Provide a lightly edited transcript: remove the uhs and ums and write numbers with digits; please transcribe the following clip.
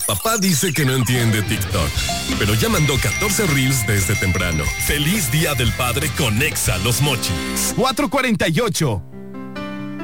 Papá dice que no entiende TikTok, pero ya mandó 14 reels desde temprano. ¡Feliz Día del Padre con Exa Los Mochis! 4:48.